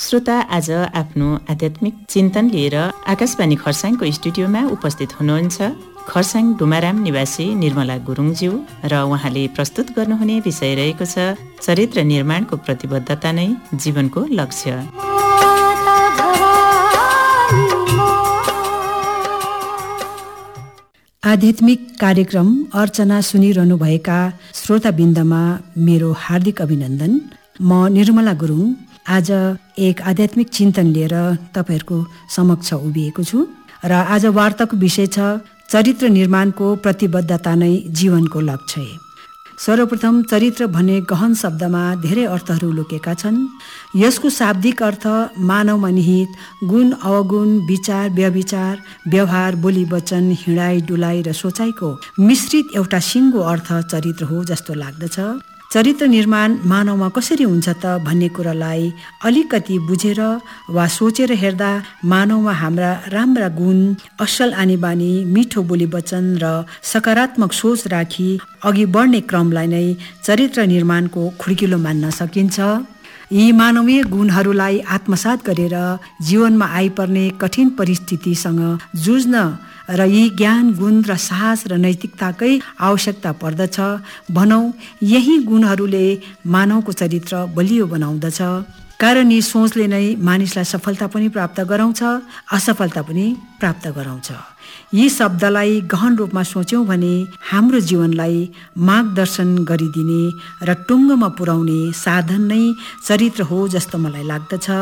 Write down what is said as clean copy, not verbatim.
श्रोता आज आफ्नो आध्यात्मिक चिन्तन लिएर आकाशवाणी खरसाङको स्टुडियोमा उपस्थित हुनुहुन्छ खरसाङ डुमाराम निवासी निर्मला गुरुङज्यू र उहाँले प्रस्तुत गर्नुहुने विषय रहेको छ चरित्र निर्माणको प्रतिबद्धता नै जीवनको लक्ष्य। आध्यात्मिक कार्यक्रम अर्चना सुनिरहनुभएका श्रोताबिन्दमा मेरो हार्दिक अभिनन्दन। म निर्मला गुरुङ आज एक आध्यात्मिक चिन्तन लिएर तपाईहरूको समक्ष उभिएको छु र आज वार्ताको विषय छ चरित्र निर्माणको प्रतिबद्धता नै जीवनको लक्ष्य। सर्वप्रथम चरित्र भन्ने गहन शब्दमा धेरै अर्थहरू लुकेका छन्। यसको शाब्दिक अर्थ मानवमा निहित गुण अवगुण विचार व्यविचार व्यवहार बोली वचन हिँडाइ डुलाइ र सोचाइको मिश्रित एउटा सिङ्गो अर्थ चरित्र हो जस्तो लाग्दछ। चरित्र निर्माण मानवमा कसरी हुन्छ त भन्ने कुरालाई अलिकति बुझेर वा सोचेर हेर्दा मानवमा हाम्रा राम्रा गुण असल आनीबानी मिठो बोली वचन र सकारात्मक सोच राखी अघि बढ्ने क्रमलाई नै चरित्र निर्माणको खुड्किलो मान्न सकिन्छ। यी मानवीय गुणहरूलाई आत्मसात गरेर जीवनमा आइपर्ने कठिन परिस्थितिसँग जुझ्न र यी ज्ञान गुण र साहस र नैतिकताकै आवश्यकता पर्दछ। भनौँ यही गुणहरूले मानवको चरित्र बलियो बनाउँदछ। कारण यी सोचले नै मानिसलाई सफलता पनि प्राप्त गराउँछ असफलता पनि प्राप्त गराउँछ। यी शब्दलाई गहन रूपमा सोच्यौँ भने हाम्रो जीवनलाई मार्गदर्शन गरिदिने र टुङ्गोमा पुर्याउने साधन नै चरित्र हो जस्तो मलाई लाग्दछ।